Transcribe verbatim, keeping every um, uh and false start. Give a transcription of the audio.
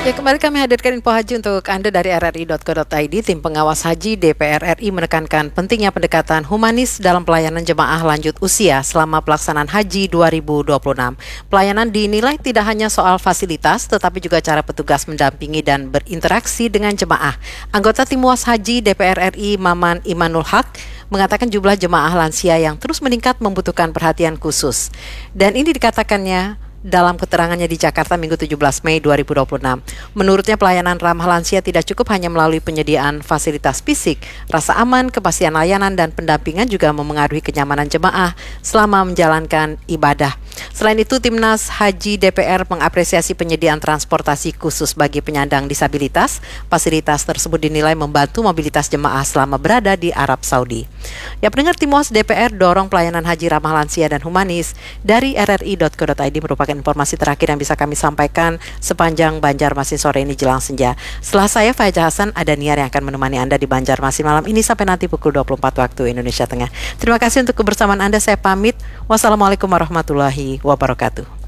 Ya, kembali kami hadirkan info haji untuk Anda dari r r i dot co dot i d. Tim pengawas haji D P R R I menekankan pentingnya pendekatan humanis dalam pelayanan jemaah lanjut usia selama pelaksanaan haji dua ribu dua puluh enam. Pelayanan dinilai tidak hanya soal fasilitas, tetapi juga cara petugas mendampingi dan berinteraksi dengan jemaah. Anggota Tim Muas Haji D P R R I Maman Imanul Haq mengatakan jumlah jemaah lansia yang terus meningkat membutuhkan perhatian khusus. Dan ini dikatakannya dalam keterangannya di Jakarta Minggu tujuh belas Mei dua ribu dua puluh enam. Menurutnya pelayanan ramah lansia tidak cukup hanya melalui penyediaan fasilitas fisik. Rasa aman, kepastian layanan, dan pendampingan juga memengaruhi kenyamanan jemaah selama menjalankan ibadah. Selain itu, Timnas Haji D P R mengapresiasi penyediaan transportasi khusus bagi penyandang disabilitas. Fasilitas tersebut dinilai membantu mobilitas jemaah selama berada di Arab Saudi. Ya, pendengar, Tim Muas D P R dorong pelayanan haji ramah lansia dan humanis. Dari r r i dot co dot i d merupakan informasi terakhir yang bisa kami sampaikan sepanjang Banjarmasin sore ini jelang senja. Setelah saya, Faizah Hasan, ada Niar yang akan menemani Anda di Banjarmasin malam ini sampai nanti pukul dua puluh empat waktu Indonesia Tengah. Terima kasih untuk kebersamaan Anda. Saya pamit. Wassalamualaikum warahmatullahi wabarakatuh.